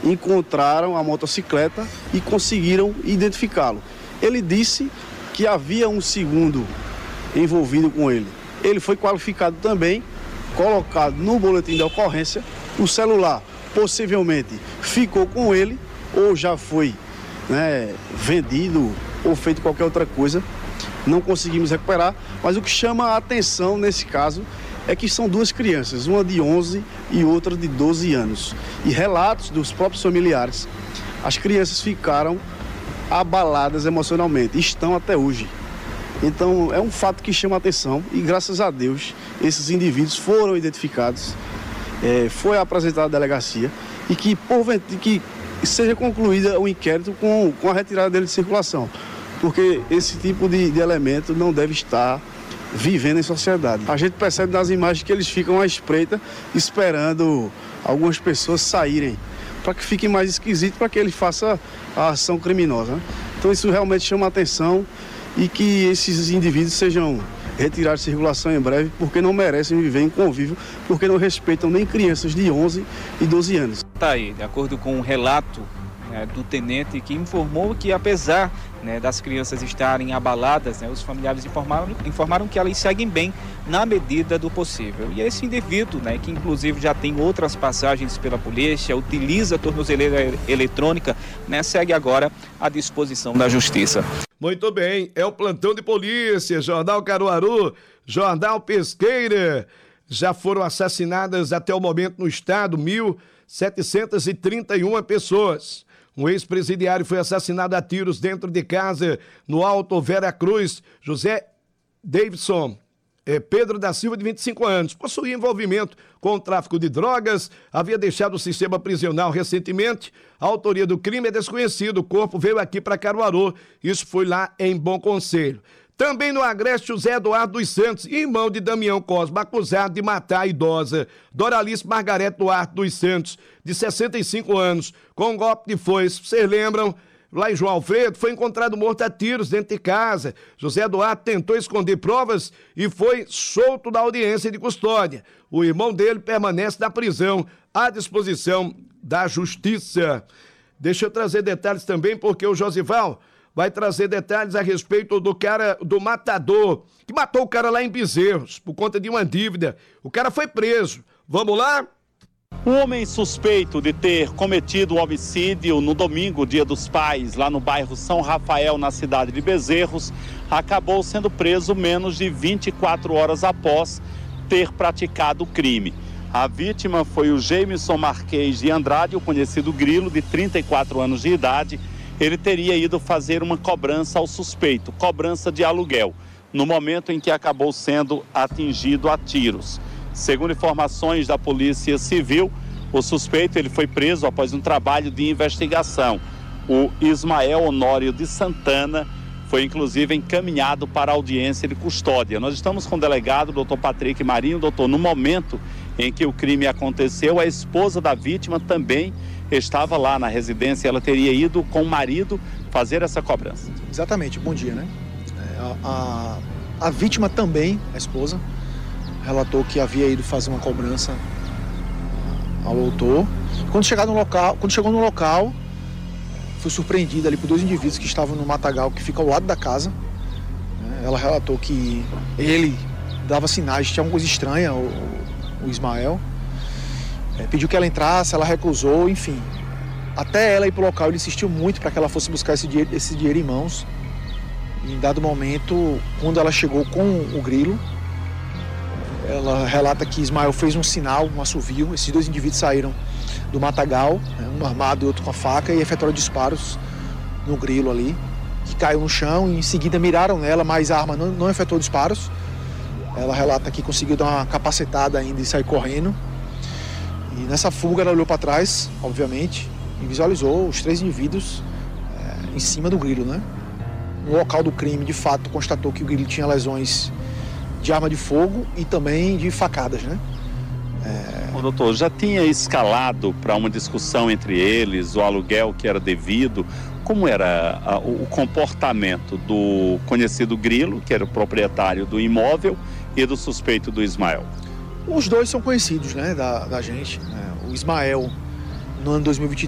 encontraram a motocicleta e conseguiram identificá-lo. Ele disse que havia um segundo envolvido com ele. Ele foi qualificado também, colocado no boletim de ocorrência. O celular possivelmente ficou com ele ou já foi, vendido ou feito qualquer outra coisa. Não conseguimos recuperar, mas o que chama a atenção nesse caso é que são duas crianças, uma de 11 e outra de 12 anos. E relatos dos próprios familiares, as crianças ficaram abaladas emocionalmente, estão até hoje. Então é um fato que chama a atenção e graças a Deus esses indivíduos foram identificados, foi apresentado à delegacia e que seja concluída o inquérito com a retirada dele de circulação, porque esse tipo de elemento não deve estar vivendo em sociedade. A gente percebe nas imagens que eles ficam à espreita esperando algumas pessoas saírem para que fique mais esquisito, para que ele faça a ação criminosa. Então isso realmente chama a atenção e que esses indivíduos sejam retirados de circulação em breve, porque não merecem viver em convívio, porque não respeitam nem crianças de 11 e 12 anos. Está aí, de acordo com um relato do tenente, que informou que apesar das crianças estarem abaladas, os familiares informaram que elas seguem bem na medida do possível. E esse indivíduo, que inclusive já tem outras passagens pela polícia, utiliza a tornozeleira eletrônica, segue agora à disposição da justiça. Muito bem, é o plantão de polícia, Jornal Caruaru, Jornal Pesqueira. Já foram assassinadas até o momento no estado 1.731 pessoas. Um ex-presidiário foi assassinado a tiros dentro de casa no Alto Vera Cruz. José Davidson Pedro da Silva, de 25 anos, possuía envolvimento com o tráfico de drogas, havia deixado o sistema prisional recentemente. A autoria do crime é desconhecida. O corpo veio aqui para Caruaru. Isso foi lá em Bom Conselho. Também no Agreste, José Eduardo dos Santos, irmão de Damião Cosma, acusado de matar a idosa Doralice Margarete Duarte dos Santos, de 65 anos, com um golpe de foice. Vocês lembram? Lá em João Alfredo, foi encontrado morto a tiros dentro de casa. José Eduardo tentou esconder provas e foi solto da audiência de custódia. O irmão dele permanece na prisão, à disposição da justiça. Deixa eu trazer detalhes também, porque o Josival vai trazer detalhes a respeito do matador, que matou o cara lá em Bezerros, por conta de uma dívida. O cara foi preso. Vamos lá? Um homem suspeito de ter cometido um homicídio no domingo, Dia dos Pais, lá no bairro São Rafael, na cidade de Bezerros, acabou sendo preso menos de 24 horas após ter praticado o crime. A vítima foi o Jameson Marques de Andrade, o conhecido Grilo, de 34 anos de idade. Ele teria ido fazer uma cobrança ao suspeito, cobrança de aluguel, no momento em que acabou sendo atingido a tiros. Segundo informações da Polícia Civil, o suspeito ele foi preso após um trabalho de investigação. O Ismael Honório de Santana foi inclusive encaminhado para a audiência de custódia. Nós estamos com o delegado, o Dr. Patrick Marinho. Doutor, no momento em que o crime aconteceu, a esposa da vítima também estava lá na residência. Ela teria ido com o marido fazer essa cobrança. Exatamente, bom dia, A vítima também, a esposa, relatou que havia ido fazer uma cobrança ao autor. Quando chegou no local, foi surpreendida ali por dois indivíduos que estavam no matagal que fica ao lado da casa. Ela relatou que ele dava sinais, tinha alguma coisa estranha, o Ismael. Pediu que ela entrasse, ela recusou, enfim. Até ela ir para o local, ele insistiu muito para que ela fosse buscar esse dinheiro em mãos. E em dado momento, quando ela chegou com o Grilo, ela relata que Ismael fez um sinal, um assovio. Esses dois indivíduos saíram do matagal, um armado e outro com a faca, e efetuaram disparos no Grilo ali, que caiu no chão, e em seguida miraram nela, mas a arma não efetuou disparos. Ela relata que conseguiu dar uma capacetada ainda e sair correndo. E nessa fuga ela olhou para trás, obviamente, e visualizou os três indivíduos em cima do Grilo, No local do crime, de fato, constatou que o Grilo tinha lesões de arma de fogo e também de facadas, Doutor, já tinha escalado para uma discussão entre eles, o aluguel que era devido? Como era o comportamento do conhecido Grilo, que era o proprietário do imóvel, e do suspeito do Ismael? Os dois são conhecidos, da gente. O Ismael, no ano 2023,